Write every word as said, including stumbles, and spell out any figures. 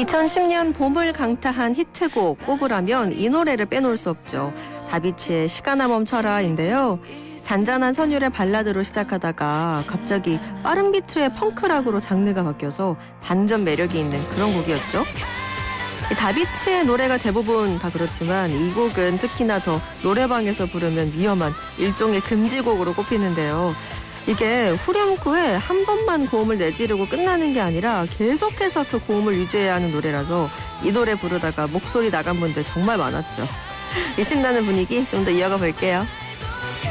이천십 년 봄을 강타한 히트곡 꼽으라면 이 노래를 빼놓을 수 없죠. 다비치의 시간아 멈춰라인데요. 잔잔한 선율의 발라드로 시작하다가 갑자기 빠른 비트의 펑크락으로 장르가 바뀌어서 반전 매력이 있는 그런 곡이었죠. 다비치의 노래가 대부분 다 그렇지만 이 곡은 특히나 더 노래방에서 부르면 위험한 일종의 금지곡으로 꼽히는데요. 이게 후렴구에 한 번만 고음을 내지르고 끝나는 게 아니라 계속해서 그 고음을 유지해야 하는 노래라서 이 노래 부르다가 목소리 나간 분들 정말 많았죠. 이 신나는 분위기 좀 더 이어가 볼게요.